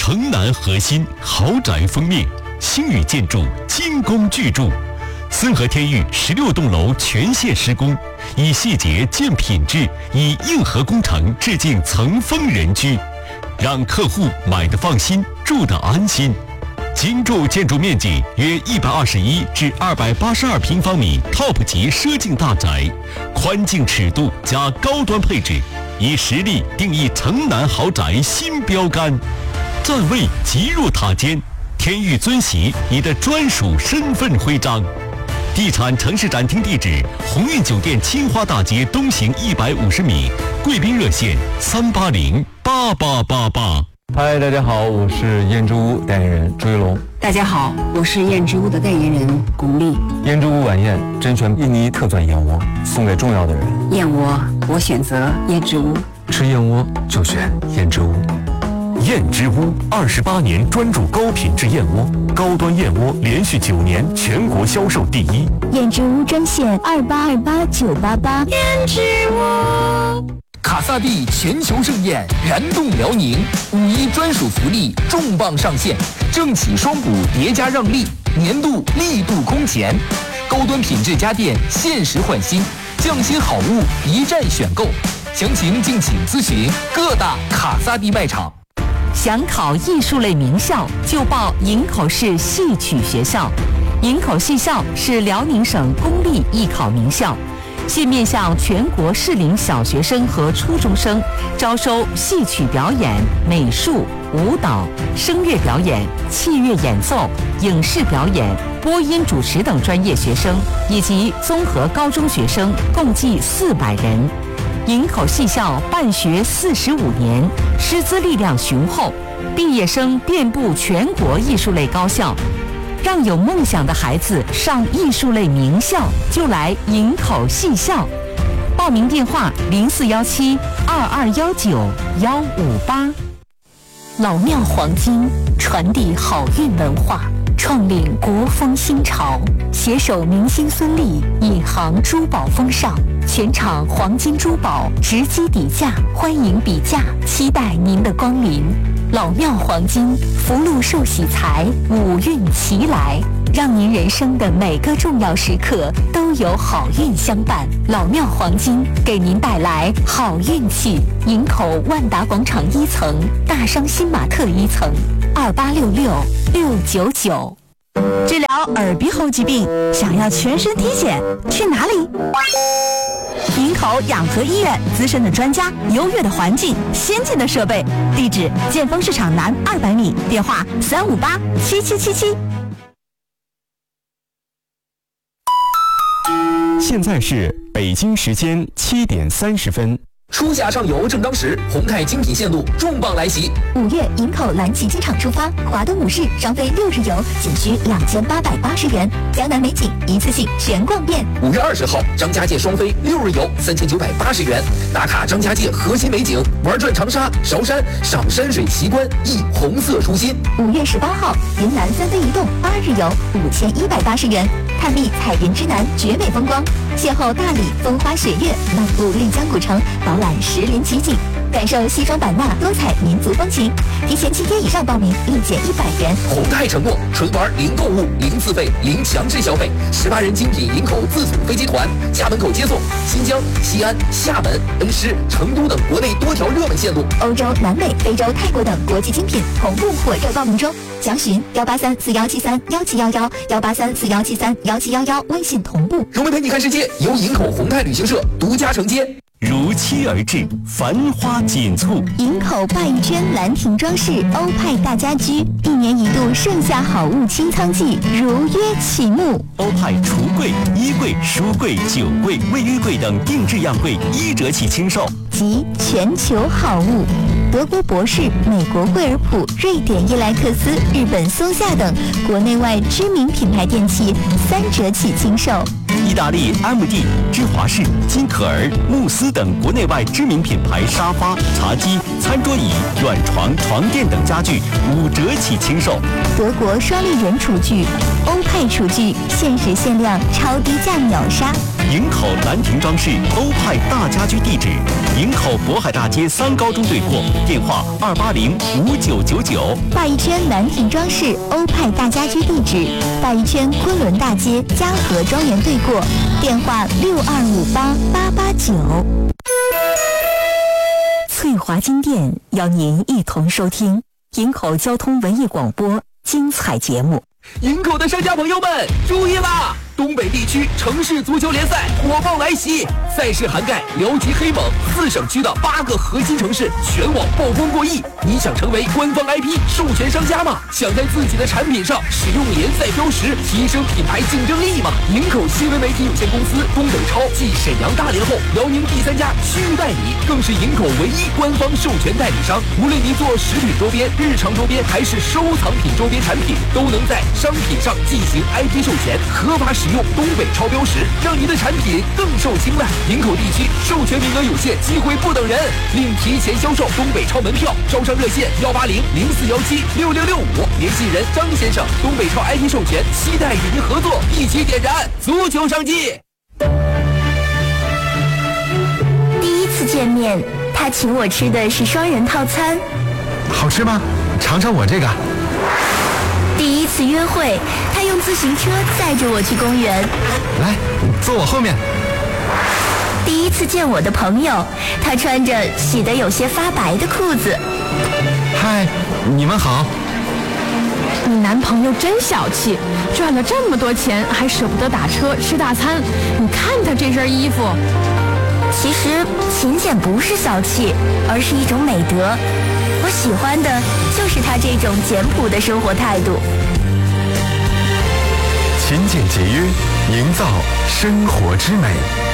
城南核心豪宅封面，星宇建筑精工巨筑，森河天域16栋楼全线施工，以细节见品质，以硬核工程致敬层峰人居，让客户买得放心，住得安心。精筑建筑面积约121至282平方米 ，TOP 级奢境大宅，宽净尺度加高端配置，以实力定义城南豪宅新标杆。站位极入塔尖，天域尊玺你的专属身份徽章。地产城市展厅地址：鸿运酒店青花大街东行150米，贵宾热线3808888。 嗨，大家好，我是燕之屋代言人朱一龙。 大家好，我是燕之屋的代言人巩俐。 燕之屋晚宴甄选印尼特钻燕窝，送给重要的人。 燕窝，我选择燕之屋。 吃燕窝就选燕之屋。 燕之屋28年专注高品质燕窝，高端燕窝连续9年全国销售第一。 燕之屋专线2828-988。燕之屋。 卡萨帝全球盛宴燃动辽宁，5·1专属福利重磅上线，正起双补叠加让利，年度力度空前，高端品质家电限时换新，匠心好物一站选购，详情敬请咨询各大卡萨帝卖场。 想考艺术类名校，就报营口市戏曲学校。营口戏校是辽宁省公立艺考名校，现面向全国适龄小学生和初中生，招收戏曲表演、美术、舞蹈、声乐表演、器乐演奏、影视表演、播音主持等专业学生，以及综合高中学生，共计400人。营口戏校办学45年，师资力量雄厚，毕业生遍布全国艺术类高校。让有梦想的孩子上艺术类名校，就来营口戏校。报名电话0417-2219-158。 老庙黄金传递好运文化，创领国风新潮，携手明星孙俪，引航珠宝风尚。全场黄金珠宝直击底价，欢迎比价，期待您的光临。老庙黄金，福禄寿喜财，五运齐来，让您人生的每个重要时刻都有好运相伴。老庙黄金给您带来好运气。营口万达广场1层，大商新玛特1层，2866-699。 治疗耳鼻喉疾病，想要全身体检，去哪里？营口养和医院，资深的专家，优越的环境，先进的设备，地址：建丰市场南200米，电话358-7777。 现在是北京时间7点30分。 初夏上游正当时，宏泰精品线路重磅来袭。 5月营口蓝旗机场出发，华东5市双飞6日游，仅需2880元，江南美景一次性全逛遍。 5月20号，张家界双飞6日游3980元，打卡张家界核心美景，玩转长沙、韶山，赏山水奇观，忆红色初心。 5月18号，云南三飞一洞8日游5180元，探秘彩云之南绝美风光，邂逅大理风花雪月，漫步丽江古城，饱览石林奇景，感受西双版纳多彩民族风情。提前7天以上报名，立减100元。 宏泰承诺，纯玩零购物、零自费、零强制消费，18人精品营口自主飞机团，家门口接送，新疆、西安、厦门、恩施、成都等国内多条热门线路， 欧洲、南美、非洲、泰国等国际精品同步火热报名中。详询18341731711，18341731711，微信同步。 荣美陪你看世界，由营口宏泰旅行社独家承接。 如期而至，繁花锦簇。 营口鲅鱼圈兰亭装饰欧派大家居，1年1度盛夏好物清仓季如约启幕。 欧派橱柜、衣柜、书柜、酒柜、卫浴柜等定制样柜1折起清售， 及全球好物。德国博士、美国惠而浦、瑞典伊莱克斯、日本松下等国内外知名品牌电器3折起清售。 意大利 MD、芝华士、金可儿、慕斯等国内外知名品牌沙发、茶几、餐桌椅、软床、床垫等家具5折起清售。 德国双立人厨具、欧派厨具限时限量超低价秒杀。 营口兰亭装饰欧派大家居地址：营口渤海大街3高中对过，电话280-5999。 鲅鱼圈兰亭装饰欧派大家居地址：鲅鱼圈昆仑大街嘉禾庄园对过，电话6258889。翠华金店邀您一同收听营口交通文艺广播精彩节目。 营口的商家朋友们注意啦！东北地区城市足球联赛火爆来袭，赛事涵盖辽吉、黑猛4省区的8个核心城市，全网曝光过亿。你想成为官方 IP 授权商家吗？想在自己的产品上使用联赛标识，提升品牌竞争力吗？营口新闻媒体有限公司东北超继沈阳、大连后，辽宁第3家区域代理，更是营口唯一官方授权代理商。无论你做食品周边、日常周边还是收藏品周边产品，都能在商品上进行 IP 授权，合法使用东北超标识，让你的产品更受青睐。营口地区授权名额有限，机会不等人，另提前销售东北超门票。招商热线180-0417-6665，联系人张先生。东北超 IP 授权，期待与您合作，一起点燃足球商机。 第一次见面，他请我吃的是双人套餐。 好吃吗？尝尝我这个。 第一次约会，他用自行车载着我去公园。 来，坐我后面。 第一次见我的朋友，他穿着洗得有些发白的裤子。 嗨，你们好。 你男朋友真小气，赚了这么多钱还舍不得打车吃大餐。你看他这身衣服。 其实勤俭不是小气，而是一种美德。我喜欢的就是他这种简朴的生活态度。 勤俭节约，营造生活之美。